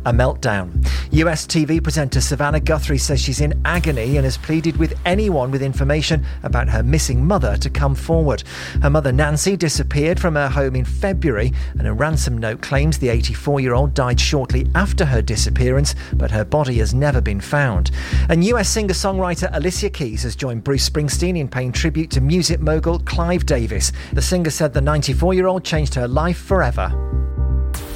a meltdown. US TV presenter Savannah Guthrie says she's in agony and has pleaded with anyone with information about her missing mother to come forward. Her mother Nancy disappeared from her home in February, and a ransom note claims the 84-year-old died shortly after her disappearance, but her body has never been found. And US singer-songwriter Alicia Keys has joined Bruce Springsteen in paying tribute to music mogul Clive Davis. The singer said the 94-year-old changed her life forever.